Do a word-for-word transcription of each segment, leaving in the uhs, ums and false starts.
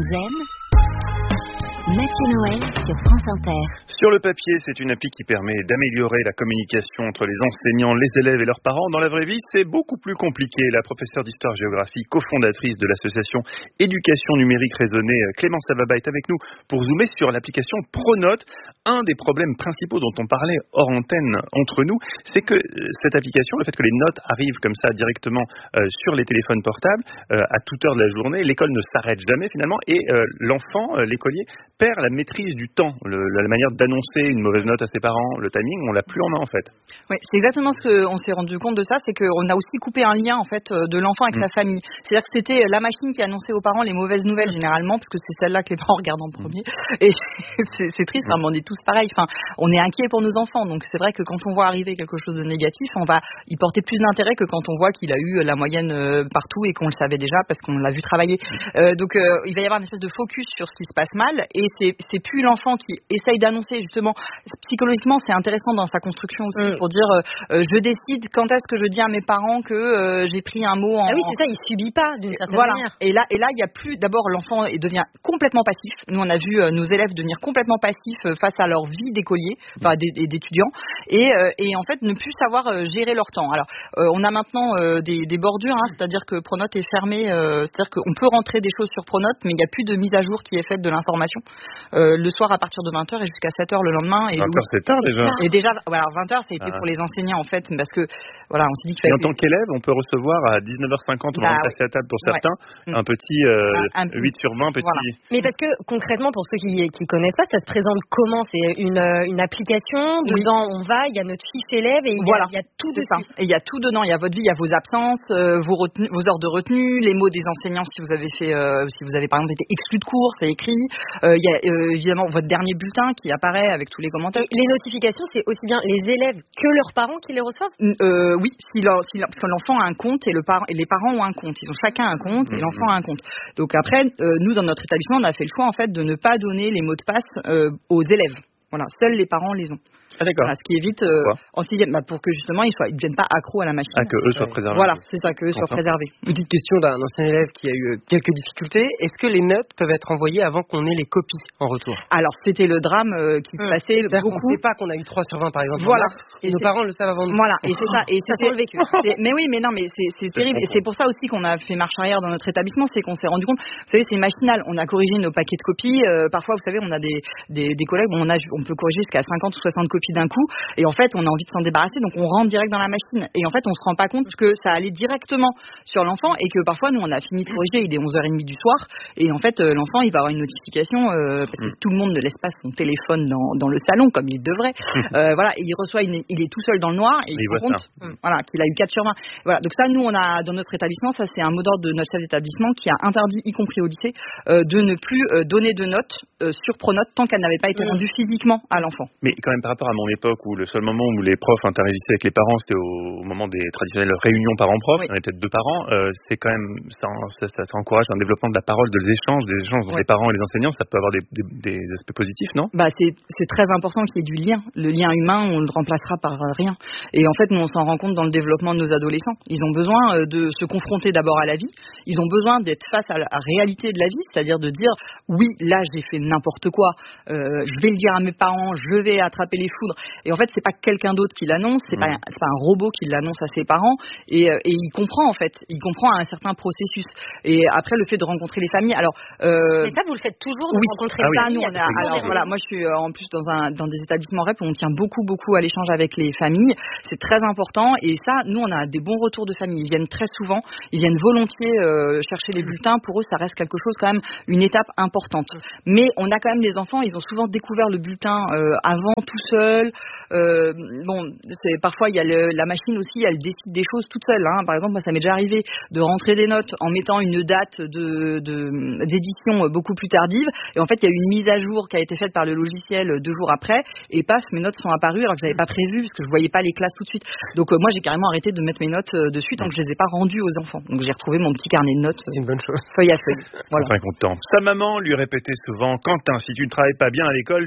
aime. Mathieu Noël sur France Inter. Sur le papier, c'est une appli qui permet d'améliorer la communication entre les enseignants, les élèves et leurs parents. Dans la vraie vie, c'est beaucoup plus compliqué. La professeure d'histoire-géographie, cofondatrice de l'association Éducation numérique raisonnée, Clémence Savaba, est avec nous pour zoomer sur l'application Pronote. Un des problèmes principaux dont on parlait hors antenne entre nous, c'est que cette application, le fait que les notes arrivent comme ça directement euh, sur les téléphones portables euh, à toute heure de la journée, l'école ne s'arrête jamais finalement et euh, l'enfant, euh, l'écolier, perd la maîtrise du temps, le, la manière d'annoncer une mauvaise note à ses parents, le timing, on l'a plus en main en fait. Oui, c'est exactement ce qu'on s'est rendu compte de ça, c'est qu'on a aussi coupé un lien en fait de l'enfant avec mmh. sa famille. C'est-à-dire que c'était la machine qui annonçait aux parents les mauvaises nouvelles généralement, parce que c'est celle-là que les parents regardent en premier. Mmh. Et c'est, c'est triste, mmh. hein, mais on est tous pareils. Enfin, on est inquiets pour nos enfants, donc c'est vrai que quand on voit arriver quelque chose de négatif, on va y porter plus d'intérêt que quand on voit qu'il a eu la moyenne partout et qu'on le savait déjà parce qu'on l'a vu travailler. Mmh. Euh, donc euh, il va y avoir une espèce de focus sur ce qui se passe mal et c'est, c'est plus l'enfant qui essaye d'annoncer justement, psychologiquement c'est intéressant dans sa construction aussi mmh. pour dire euh, je décide quand est-ce que je dis à mes parents que euh, j'ai pris un mot en... Ah oui c'est ça, il subit pas d'une certaine voilà. manière. Et là, et là il y a plus, d'abord l'enfant devient complètement passif. Nous on a vu euh, nos élèves devenir complètement passifs euh, face à leur vie d'écolier, enfin d'étudiants, et, euh, et en fait ne plus savoir euh, gérer leur temps. Alors euh, on a maintenant euh, des, des bordures, hein, c'est-à-dire que Pronote est fermé, euh, c'est-à-dire qu'on peut rentrer des choses sur Pronote, mais il n'y a plus de mise à jour qui est faite de l'information. Euh, le soir à partir de vingt heures et jusqu'à sept heures le lendemain. Et vingt heures c'est tard déjà. Et déjà, voilà, vingt heures c'était ah. pour les enseignants en fait, parce que voilà, on s'est dit qu'il Et fallait... en tant qu'élève, on peut recevoir à dix-neuf heures cinquante, on va bah, passer à table pour certains, ouais. un petit euh, un, un, huit sur vingt, petit... Voilà. Mais parce que concrètement, pour ceux qui ne connaissent pas, ça se présente comment? C'est une, une application, dedans oui. on va, il y a notre fiche élève et il y, voilà. y a tout dessus. Ça. Et il y a tout dedans, il y a votre vie, il y a vos absences, euh, vos, retenues, vos heures de retenue, les mots des enseignants si vous avez fait, euh, si vous avez par exemple été exclu de cours, c'est écrit. Euh, il y a euh, évidemment votre dernier bulletin qui apparaît avec tous les commentaires. Et les notifications, c'est aussi bien les élèves que leurs parents qui les reçoivent? euh, Oui, si leur, si leur, parce que l'enfant a un compte et, le par, et les parents ont un compte. Ils ont chacun un compte et l'enfant a un compte. Donc après, euh, nous dans notre établissement, on a fait le choix en fait de ne pas donner les mots de passe euh, aux élèves. Voilà, seuls les parents les ont. Ah d'accord. Voilà, ce qui évite euh, en sixième, bah, pour que justement ils soient, ils ne deviennent pas accros à la machine. Ah, que eux soient préservés. Voilà, c'est ça, que eux soient préservés. Petite question d'un ancien élève qui a eu quelques difficultés. Est-ce que les notes peuvent être envoyées avant qu'on ait les copies en retour? Alors c'était le drame euh, qui hum. passait beaucoup. On ne sait pas qu'on a eu trois sur vingt par exemple. Voilà. Et, et nos parents le savent avant nous. Voilà, et c'est ça. Et ça sent le vécu. Mais oui, mais non, mais c'est, c'est terrible. Et c'est pour ça aussi qu'on a fait marche arrière dans notre établissement, c'est qu'on s'est rendu compte. Vous savez, c'est machinal. On a corrigé nos paquets de copies. Euh, parfois, vous savez, on a des des, des collègues, on a, on peut corriger jusqu'à cinquante ou soixante copies d'un coup. Et en fait, on a envie de s'en débarrasser, donc on rentre direct dans la machine. Et en fait, on se rend pas compte que ça allait directement sur l'enfant et que parfois, nous, on a fini de corriger, il est onze heures trente du soir. Et en fait, euh, l'enfant, il va avoir une notification euh, parce que tout le monde ne laisse pas son téléphone dans, dans le salon comme il devrait. Euh, voilà, et il reçoit, une, il est tout seul dans le noir et il, il se rend compte, voilà, qu'il a eu quatre sur vingt. Voilà, donc ça, nous, on a dans notre établissement, ça c'est un mot d'ordre de notre chef d'établissement qui a interdit, y compris au lycée, euh, de ne plus euh, donner de notes euh, sur Pronote tant qu'elle n'avait pas été rendue physiquement à l'enfant. Mais quand même par rapport à mon époque où le seul moment où les profs interagissaient avec les parents, c'était au, au moment des traditionnelles réunions parents-profs, oui. On était deux parents, euh, c'est quand même, ça, ça, ça, ça encourage un développement de la parole, des échanges, des échanges entre oui. les parents et les enseignants, ça peut avoir des, des, des aspects positifs, non? Bah c'est, c'est très important qu'il y ait du lien. Le lien humain, on le remplacera par rien. Et en fait, nous, on s'en rend compte dans le développement de nos adolescents. Ils ont besoin de se confronter d'abord à la vie. Ils ont besoin d'être face à la réalité de la vie, c'est-à-dire de dire, oui, là, j'ai fait n'importe quoi, euh, je vais le dire à mes parents, je vais attraper les foudres. Et en fait, c'est pas quelqu'un d'autre qui l'annonce, c'est, mmh. pas, c'est pas un robot qui l'annonce à ses parents. Et, et il comprend, en fait, il comprend un certain processus. Et après, le fait de rencontrer les familles, alors... Euh, Mais ça, vous le faites toujours, de oui. rencontrer ah les oui. familles. Nous, on a, alors, voilà, moi, je suis euh, en plus dans, un, dans des établissements R E P où on tient beaucoup, beaucoup à l'échange avec les familles. C'est très important. Et ça, nous, on a des bons retours de famille. Ils viennent très souvent, ils viennent volontiers euh, chercher les bulletins. Pour eux, ça reste quelque chose, quand même, une étape importante. Mais on a quand même des enfants, ils ont souvent découvert le bulletin euh, avant, tout seul. Euh, bon, c'est, parfois, il y a le, la machine aussi, elle décide des choses toute seule. Hein. Par exemple, moi, ça m'est déjà arrivé de rentrer des notes en mettant une date de, de, d'édition beaucoup plus tardive. Et en fait, il y a eu une mise à jour qui a été faite par le logiciel deux jours après. Et paf, mes notes sont apparues alors que j'avais pas prévu parce que je voyais pas les classes tout de suite. Donc euh, moi, j'ai carrément arrêté de mettre mes notes euh, dessus tant que je les ai pas rendues aux enfants. Donc j'ai retrouvé mon petit carnet de notes. C'est une bonne chose. Feuille à feuille. Voilà. Enfin, content. Sa maman lui répétait souvent, Quentin, si tu ne travailles pas bien à l'école, tu finiras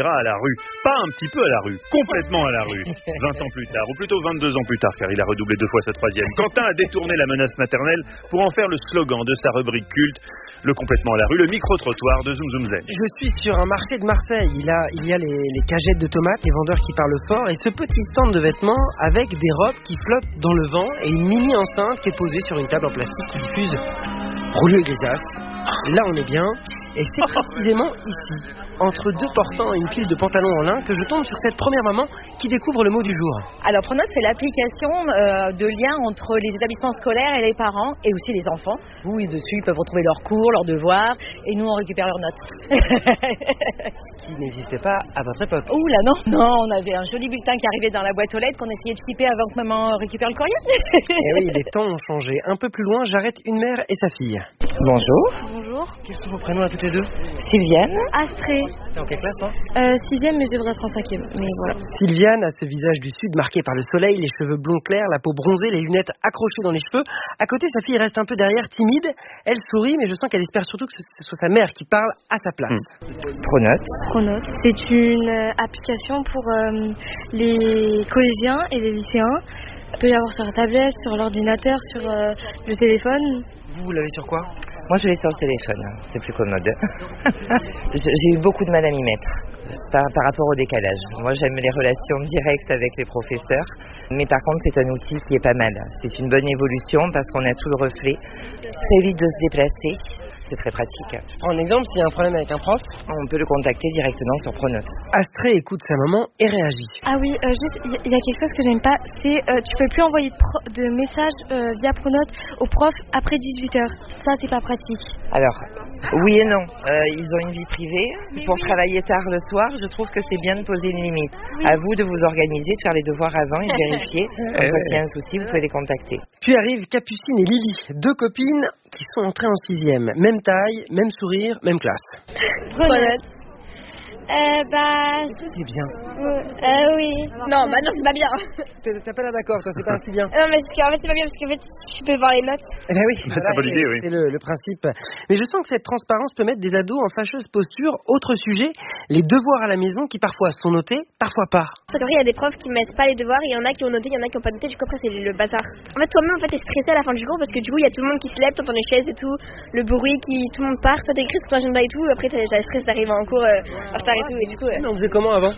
ira à la rue. Pas un petit peu à la rue, complètement à la rue. vingt ans plus tard, ou plutôt vingt-deux ans plus tard, car il a redoublé deux fois sa troisième, Quentin a détourné la menace maternelle pour en faire le slogan de sa rubrique culte, le complètement à la rue, le micro-trottoir de Zoom Zoom Zen. Je suis sur un marché de Marseille. Il, a, il y a les, les cagettes de tomates, les vendeurs qui parlent fort, et ce petit stand de vêtements avec des robes qui flottent dans le vent et une mini enceinte qui est posée sur une table en plastique qui diffuse Roger Grisas. Là, on est bien. Et c'est précisément ici, entre deux portants et une pile de pantalons en lin, que je tombe sur cette première maman qui découvre le mot du jour. Alors Pronote, c'est l'application euh, de lien entre les établissements scolaires et les parents, et aussi les enfants. Où ils, dessus, ils peuvent retrouver leurs cours, leurs devoirs, et nous, on récupère leurs notes. Qui n'existait pas à votre époque. Ouh là, non, non, on avait un joli bulletin qui arrivait dans la boîte aux lettres qu'on essayait de typer avant que maman récupère le courrier. Et oui, les temps ont changé. Un peu plus loin, j'arrête une mère et sa fille. Bonjour. Bonjour. Quels sont vos prénoms à toutes les deux? Sylviane. Astrée. T'es en quelle classe, toi? Euh, sixième, mais je devrais être en cinquième. Mais voilà. Sylviane a ce visage du sud marqué par le soleil, les cheveux blonds clairs, la peau bronzée, les lunettes accrochées dans les cheveux. À côté, sa fille reste un peu derrière, timide. Elle sourit, mais je sens qu'elle espère surtout que ce soit sa mère qui parle à sa place. Mmh. Pronote. Pronote. C'est une euh, application pour euh, les collégiens et les lycéens. Il peut y avoir sur la tablette, sur l'ordinateur, sur euh, le téléphone. Vous, vous l'avez sur quoi? Moi, je l'ai sur le téléphone, c'est plus commode. J'ai eu beaucoup de mal à m'y mettre par, par rapport au décalage. Moi, j'aime les relations directes avec les professeurs, mais par contre, c'est un outil qui est pas mal. C'est une bonne évolution parce qu'on a tout le reflet. Ça évite de se déplacer, c'est très pratique. Je prends un exemple, s'il y a un problème avec un prof, on peut le contacter directement sur Pronote. Astrée écoute sa maman et réagit. Ah oui, euh, juste, il y, y a quelque chose que j'aime pas, c'est euh, tu peux plus envoyer de, pro- de messages euh, via Pronote aux profs après dix-huit heures. Ça, c'est pas pratique. Alors, oui et non. Euh, ils ont une vie privée. Mais pour oui. travailler tard le soir, je trouve que c'est bien de poser une limite. Oui. À vous de vous organiser, de faire les devoirs avant et de vérifier. Comme ça, s'il y a un souci, vous pouvez les contacter. Puis arrivent Capucine et Lily, deux copines qui sont entrées en sixième. Même taille, même sourire, même classe. Pronote. Euh, bah... C'est bien. Euh, euh, oui. Non, bah non, c'est pas bien. T'as pas l'air d'accord, toi, c'est pas assez bien. Non, mais en fait, c'est pas bien parce qu'en fait, tu peux voir les notes. Eh ben oui, c'est voilà, l'idée, oui. C'est le, le principe. Mais je sens que cette transparence peut mettre des ados en fâcheuse posture. Autre sujet, les devoirs à la maison qui parfois sont notés, parfois pas. Il y a des profs qui mettent pas les devoirs, il y en a qui ont noté, il y en a qui ont pas noté, du coup après c'est le bazar. En fait, toi-même, en fait, t'es stressé à la fin du cours parce que du coup, il y a tout le monde qui se lève, t'entends les chaises et tout, le bruit qui, tout le monde part, toi t'écris sur ton agenda et tout, après t'as le stress d'arriver en cours euh, en retard et tout, et du coup... Euh... On faisait comment avant?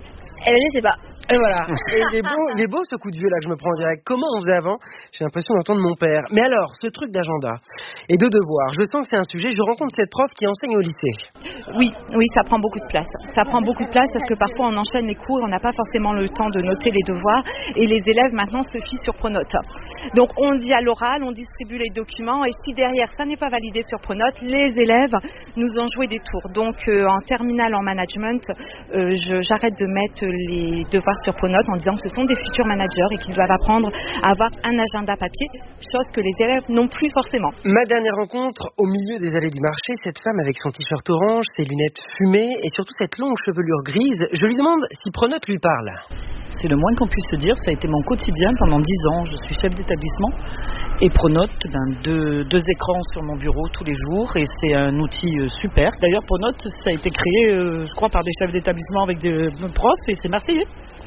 Eh ben, je sais pas. Et voilà. Et il est beau, il est beau ce coup de vieux là que je me prends en direct. Comment on faisait avant? J'ai l'impression d'entendre mon père. Mais alors, ce truc d'agenda et de devoir, je sens que c'est un sujet. Je rencontre cette prof qui enseigne au lycée. Oui, oui, ça prend beaucoup de place. Ça prend beaucoup de place parce que parfois on enchaîne les cours, on n'a pas forcément le temps de noter les devoirs et les élèves maintenant se fient sur Pronote. Donc on dit à l'oral, on distribue les documents et si derrière ça n'est pas validé sur Pronote, les élèves nous ont joué des tours. Donc euh, en terminale en management, euh, je, j'arrête de mettre les devoirs sur Pronote en disant que ce sont des futurs managers et qu'ils doivent apprendre à avoir un agenda papier, chose que les élèves n'ont plus forcément. Ma dernière rencontre au milieu des allées du marché, cette femme avec son t-shirt orange, ses lunettes fumées et surtout cette longue chevelure grise, je lui demande si Pronote lui parle. C'est le moins qu'on puisse se dire, ça a été mon quotidien pendant dix ans, je suis chef d'établissement et Pronote, ben, deux, deux écrans sur mon bureau tous les jours et c'est un outil euh, super. D'ailleurs Pronote, ça a été créé, euh, je crois, par des chefs d'établissement avec des profs et c'est marseillais.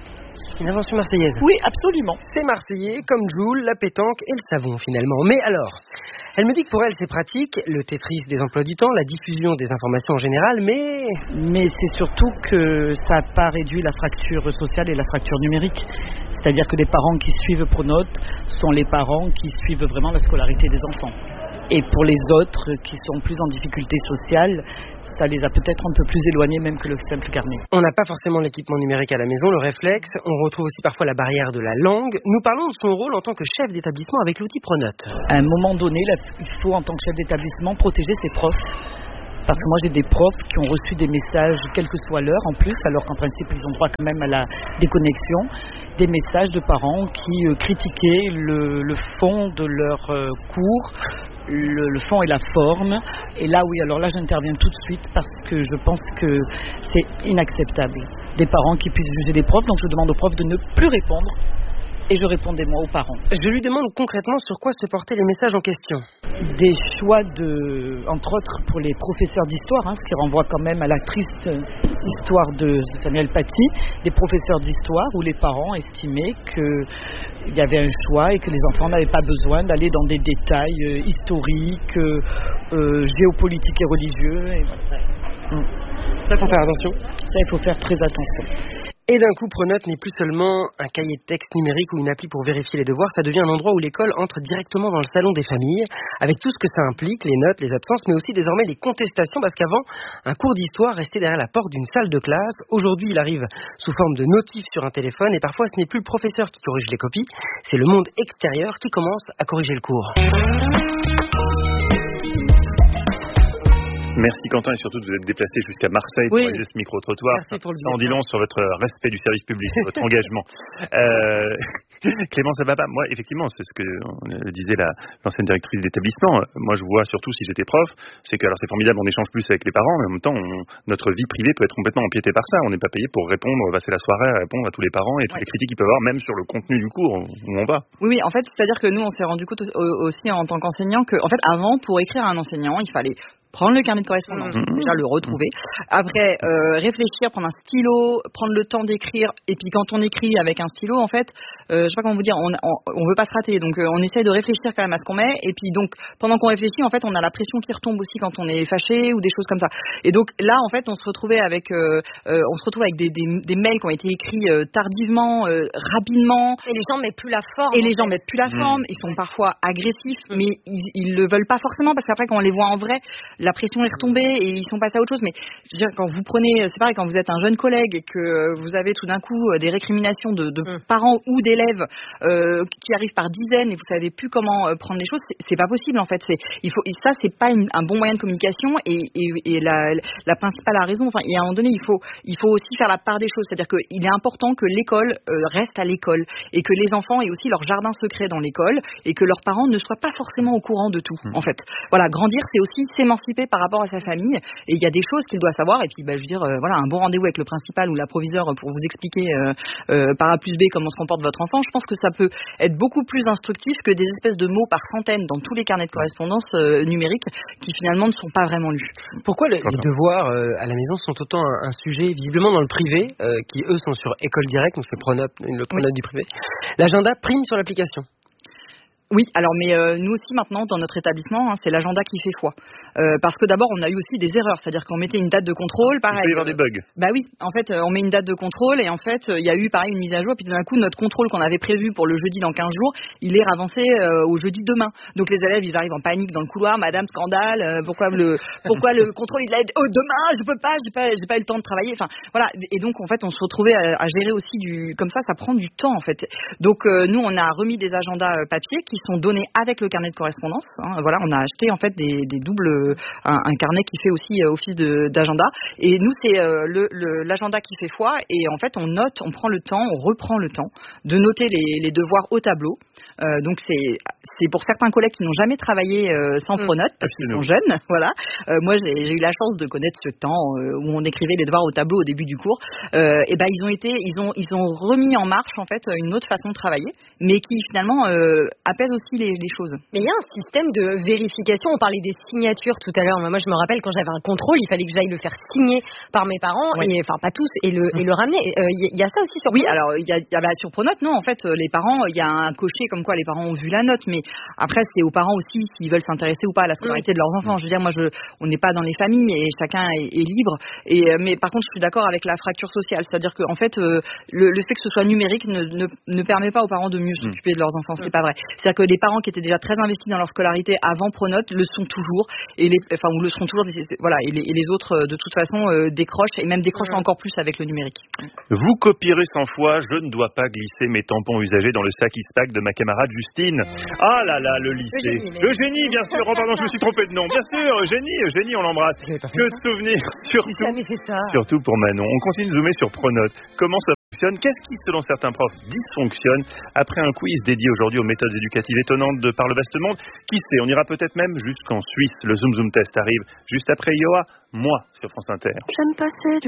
Une invention marseillaise. Oui, absolument. C'est marseillais, comme Joule, la pétanque et le savon finalement. Mais alors, elle me dit que pour elle c'est pratique, le Tetris des emplois du temps, la diffusion des informations en général, mais... Mais c'est surtout que ça n'a pas réduit la fracture sociale et la fracture numérique. C'est-à-dire que les parents qui suivent Pronote sont les parents qui suivent vraiment la scolarité des enfants. Et pour les autres qui sont plus en difficulté sociale, ça les a peut-être un peu plus éloignés même que le simple carnet. On n'a pas forcément l'équipement numérique à la maison, le réflexe. On retrouve aussi parfois la barrière de la langue. Nous parlons de son rôle en tant que chef d'établissement avec l'outil Pronote. À un moment donné, là, il faut en tant que chef d'établissement protéger ses profs. Parce que moi j'ai des profs qui ont reçu des messages, quelle que soit l'heure en plus, alors qu'en principe ils ont droit quand même à la déconnexion, des messages de parents qui euh, critiquaient le, le fond de leur euh, cours, le, le fond et la forme. Et là oui, alors là j'interviens tout de suite parce que je pense que c'est inacceptable. Des parents qui puissent juger des profs, donc je demande aux profs de ne plus répondre. Et je répondais moi aux parents. Je lui demande concrètement sur quoi se portaient les messages en question. Des choix de, entre autres pour les professeurs d'histoire, hein, ce qui renvoie quand même à la triste histoire de Samuel Paty, des professeurs d'histoire où les parents estimaient qu'il y avait un choix et que les enfants n'avaient pas besoin d'aller dans des détails euh, historiques, euh, euh, géopolitiques et religieux. Et voilà. Mmh. Ça, il faut faire attention. Ça, il faut faire très attention. Et d'un coup, Pronote n'est plus seulement un cahier de texte numérique ou une appli pour vérifier les devoirs, ça devient un endroit où l'école entre directement dans le salon des familles, avec tout ce que ça implique, les notes, les absences, mais aussi désormais les contestations, parce qu'avant, un cours d'histoire restait derrière la porte d'une salle de classe. Aujourd'hui, il arrive sous forme de notifs sur un téléphone, et parfois, ce n'est plus le professeur qui corrige les copies, c'est le monde extérieur qui commence à corriger le cours. Merci Quentin, et surtout de vous être déplacé jusqu'à Marseille oui. pour réaliser ce micro-trottoir. Merci pour le Ça en dit long sur votre respect du service public, votre engagement. Euh, Clémence Ababa, moi effectivement, c'est ce que disait la, l'ancienne directrice d'établissement. Moi je vois surtout si j'étais prof, c'est que alors c'est formidable, on échange plus avec les parents, mais en même temps on, notre vie privée peut être complètement empiétée par ça. On n'est pas payé pour répondre, passer la soirée à répondre à tous les parents et toutes ouais. les critiques qu'ils peuvent avoir, même sur le contenu du cours où on va. Oui, oui, en fait, c'est-à-dire que nous on s'est rendu compte aussi en tant qu'enseignant que, en fait, avant pour écrire à un enseignant, il fallait prendre le carnet de correspondance, mmh. déjà le retrouver. Après, euh, réfléchir, prendre un stylo, prendre le temps d'écrire. Et puis quand on écrit avec un stylo, en fait, euh, je sais pas comment vous dire, on, on, on veut pas se rater. Donc euh, on essaye de réfléchir quand même à ce qu'on met. Et puis donc pendant qu'on réfléchit, en fait, on a la pression qui retombe aussi quand on est fâché ou des choses comme ça. Et donc là, en fait, on se retrouvait avec, euh, euh, on se retrouve avec des, des, des mails qui ont été écrits euh, tardivement, euh, rapidement. Et les gens mettent plus la forme. Et les gens mettent plus la forme. Mmh. Ils sont parfois agressifs, mmh. mais ils, ils le veulent pas forcément parce qu'après quand on les voit en vrai, la pression est retombée et ils sont passés à autre chose. Mais je veux dire, quand vous prenez, c'est pareil, quand vous êtes un jeune collègue et que vous avez tout d'un coup des récriminations de, de mmh. parents ou d'élèves euh, qui arrivent par dizaines et vous savez plus comment euh, prendre les choses, c'est, c'est pas possible en fait. C'est, il faut, et ça c'est pas une, un bon moyen de communication et, et, et la, la principale a raison. Enfin, et à un moment donné, il faut, il faut aussi faire la part des choses. C'est-à-dire qu'il est important que l'école euh, reste à l'école et que les enfants aient aussi leur jardin secret dans l'école et que leurs parents ne soient pas forcément au courant de tout. Mmh. En fait, voilà, grandir, c'est aussi s'émanciper par rapport à sa famille. Et il y a des choses qu'il doit savoir. Et puis, bah, je veux dire, euh, voilà, un bon rendez-vous avec le principal ou la proviseure pour vous expliquer euh, euh, par A plus B comment se comporte votre enfant. Je pense que ça peut être beaucoup plus instructif que des espèces de mots par centaines dans tous les carnets de correspondance euh, numériques qui finalement ne sont pas vraiment lus. Pourquoi le, les devoirs euh, à la maison sont autant un, un sujet visiblement dans le privé, euh, qui eux sont sur École Directe, donc c'est Pronote, le Pronote oui. du privé. L'agenda prime sur l'application. Oui, alors mais euh, nous aussi maintenant dans notre établissement, hein, c'est l'agenda qui fait foi. Euh, parce que d'abord on a eu aussi des erreurs, c'est-à-dire qu'on mettait une date de contrôle, pareil. Il peut y avoir des bugs. Bah oui, en fait euh, on met une date de contrôle et en fait il euh, y a eu pareil une mise à jour, puis d'un coup notre contrôle qu'on avait prévu pour le jeudi dans quinze jours, il est avancé euh, au jeudi demain. Donc les élèves ils arrivent en panique dans le couloir, madame scandale, euh, pourquoi le pourquoi le contrôle il a été oh demain, je peux pas, j'ai pas j'ai pas eu le temps de travailler. Enfin voilà, et donc en fait on se retrouvait à, à gérer aussi du comme ça, ça prend du temps en fait. Donc euh, nous on a remis des agendas euh, papier qui sont donnés avec le carnet de correspondance. Hein, voilà, on a acheté en fait des, des doubles, un, un carnet qui fait aussi euh, office de, d'agenda. Et nous, c'est euh, le, le, l'agenda qui fait foi. Et en fait, on note, on prend le temps, on reprend le temps de noter les, les devoirs au tableau. Euh, donc c'est, c'est pour certains collègues qui n'ont jamais travaillé euh, sans Pronote parce qu'ils sont jeunes. Voilà. Euh, moi, j'ai, j'ai eu la chance de connaître ce temps euh, où on écrivait les devoirs au tableau au début du cours. Euh, et ben ils ont été, ils ont, ils ont remis en marche en fait une autre façon de travailler, mais qui finalement euh, apaise aussi les, les choses. Mais il y a un système de vérification. On parlait des signatures tout à l'heure. Moi, je me rappelle quand j'avais un contrôle, il fallait que j'aille le faire signer par mes parents, oui. et enfin pas tous, et le, et le ramener. Il euh, y, y a ça aussi sur Oui, Pronote. alors il y a, y a bah, sur Pronote, non. En fait, les parents, il y a un cocher comme quoi les parents ont vu la note, mais après c'est aux parents aussi s'ils veulent s'intéresser ou pas à la scolarité oui. de leurs enfants. Je veux dire, moi, je, on n'est pas dans les familles et chacun est, est libre. Et mais par contre, je suis d'accord avec la fracture sociale, c'est-à-dire que en fait, euh, le, le fait que ce soit numérique ne, ne, ne permet pas aux parents de mieux mmh. s'occuper de leurs enfants. C'est mmh. pas vrai. C'est-à-dire que les parents qui étaient déjà très investis dans leur scolarité avant Pronote le sont toujours et les enfin ou le seront toujours voilà et les, et les autres de toute façon euh, décrochent et même décrochent mmh. encore plus avec le numérique. Vous copierez cent fois je ne dois pas glisser mes tampons usagés dans le sac Ispac de ma camarade Justine. Ah là là le lycée. Eugénie, Eugénie bien sûr. Oh pardon, je me suis trompé de nom. Bien sûr, Eugénie, Eugénie on l'embrasse. Que de souvenirs surtout surtout pour Manon. On continue de zoomer sur Pronote. Comment ça fonctionne? Qu'est-ce qui, selon certains profs, dysfonctionne? Après un quiz dédié aujourd'hui aux méthodes éducatives étonnantes de par le vaste monde, qui sait, on ira peut-être même jusqu'en Suisse. Le Zoom Zoom Test arrive juste après Yoa, moi, sur France Inter. J'aime passer du